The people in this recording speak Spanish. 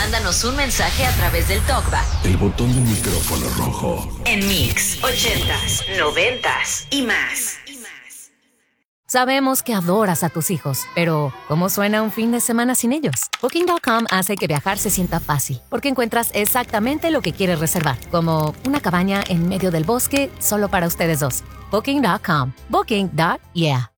mándanos un mensaje a través del TalkBack. El botón del micrófono rojo. En Mix 80s, 90s y más. Sabemos que adoras a tus hijos, pero ¿cómo suena un fin de semana sin ellos? Booking.com hace que viajar se sienta fácil, porque encuentras exactamente lo que quieres reservar, como una cabaña en medio del bosque solo para ustedes dos. Booking.com. Booking.yeah.